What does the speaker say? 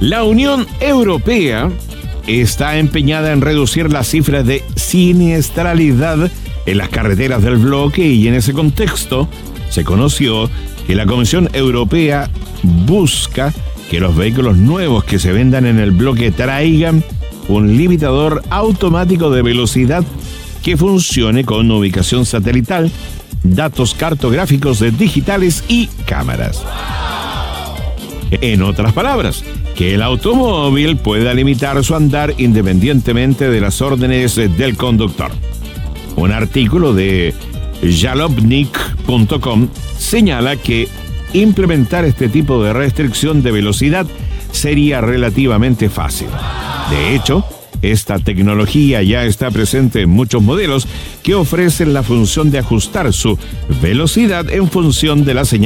La Unión Europea está empeñada en reducir las cifras de siniestralidad en las carreteras del bloque y en ese contexto se conoció que la Comisión Europea busca que los vehículos nuevos que se vendan en el bloque traigan un limitador automático de velocidad que funcione con ubicación satelital, datos cartográficos digitales y cámaras. En otras palabras, que el automóvil pueda limitar su andar independientemente de las órdenes del conductor. Un artículo de jalopnik.com señala que implementar este tipo de restricción de velocidad sería relativamente fácil. De hecho, esta tecnología ya está presente en muchos modelos que ofrecen la función de ajustar su velocidad en función de la señal